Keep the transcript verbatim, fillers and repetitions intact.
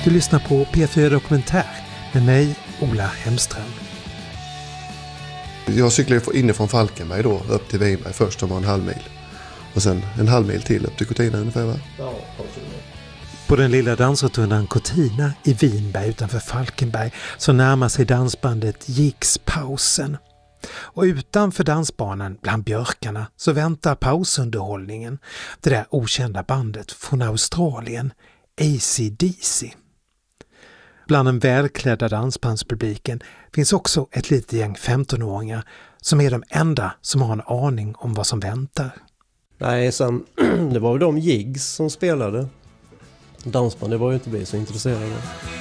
Du lyssnar på P fyra Dokumentär med mig, Ola Hemström. Jag cyklade inifrån Falkenberg då upp till Vinberg först, som var en halv mil. Och sen en halv mil till upp till Cortina ungefär, va? Ja, på den lilla dansrotundan Cortina i Vinberg utanför Falkenberg så närmar sig dansbandet Jigs pausen. Och utanför dansbanan bland björkarna så väntar pausunderhållningen. Det där okända bandet från Australien, A C D C. Bland den välklädda dansbandspubliken finns också ett litet gäng femtonåringar som är de enda som har en aning om vad som väntar. Nej, sen, det var ju de Jigs som spelade. Dansband, det var ju inte vi så intresserade.